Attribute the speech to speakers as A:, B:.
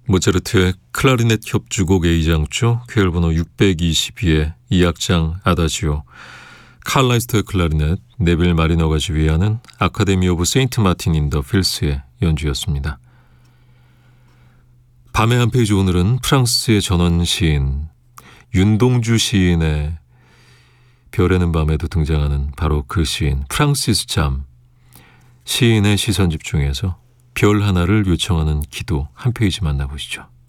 A: 모차르트의 클라리넷 협주곡 A장조 쾌열번호 622의 2악장 아다지오, 칼 라이스터의 클라리넷, 네빌 마리너가 지휘하는 아카데미 오브 세인트 마틴 인 더 필스의 연주였습니다. 밤의 한 페이지, 오늘은 프랑스의 전원 시인 윤동주 시인의 별에는 밤에도 등장하는 바로 그 시인 프랑시스 잠 시인의 시선 집중해서 별 하나를 요청하는 기도 한 페이지 만나보시죠.